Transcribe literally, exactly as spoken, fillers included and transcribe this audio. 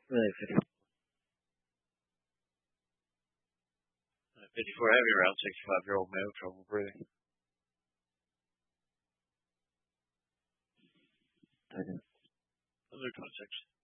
Really, fifty-four. fifty-four heavy around sixty-five year old male trouble breathing. Okay. Those are twenty-six.